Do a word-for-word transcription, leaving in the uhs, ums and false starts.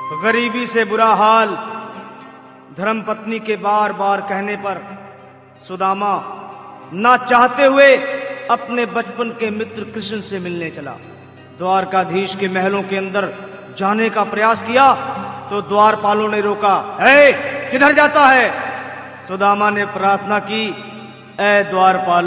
गरीबी से बुरा हाल धर्मपत्नी के बार बार कहने पर सुदामा ना चाहते हुए अपने बचपन के मित्र कृष्ण से मिलने चला। द्वारकाधीश के महलों के अंदर जाने का प्रयास किया तो द्वारपालों ने रोका। ए, किधर जाता है? सुदामा ने प्रार्थना की, ए द्वारपाल